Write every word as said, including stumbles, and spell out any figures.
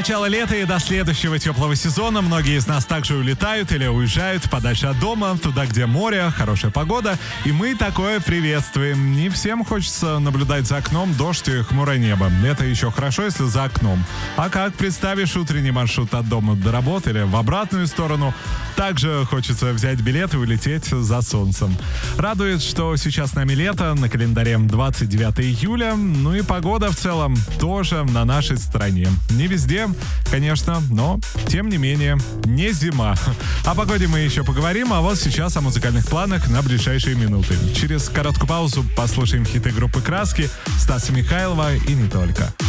начала лета и до следующего теплого сезона многие из нас также улетают или уезжают подальше от дома, туда, где море, хорошая погода, и мы такое приветствуем. Не всем хочется наблюдать за окном дождь и хмурое небо. Это еще хорошо, если за окном. А как представишь утренний маршрут от дома до работы или в обратную сторону, также хочется взять билет и улететь за солнцем. Радует, что сейчас с нами лето, на календаре двадцать девятое июля, ну и погода в целом тоже на нашей стороне. Не везде, конечно, но, тем не менее, не зима. О погоде мы еще поговорим, а вот сейчас о музыкальных планах на ближайшие минуты. Через короткую паузу послушаем хиты группы «Краски», Стаса Михайлова и не только.